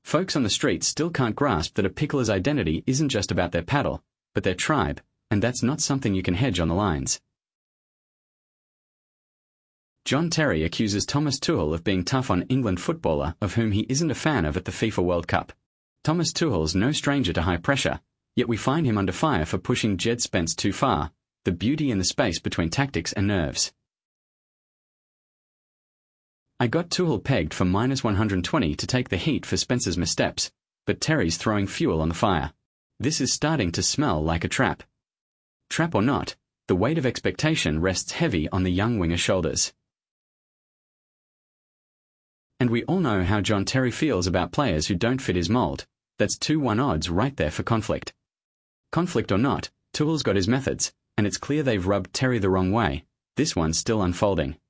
Folks on the street still can't grasp that a pickler's identity isn't just about their paddle, but their tribe, and that's not something you can hedge on the lines. John Terry accuses Thomas Tuchel of being tough on England footballer of whom he isn't a fan of at the FIFA World Cup. Thomas Tuchel's no stranger to high pressure, yet we find him under fire for pushing Jed Spence too far, the beauty in the space between tactics and nerves. I got Tuchel pegged for -120 to take the heat for Spence's missteps, but Terry's throwing fuel on the fire. This is starting to smell like a trap. Trap or not, the weight of expectation rests heavy on the young winger's shoulders. And we all know how John Terry feels about players who don't fit his mould. That's 2-1 odds right there for conflict. Conflict or not, Tuchel's got his methods, and it's clear they've rubbed Terry the wrong way. This one's still unfolding.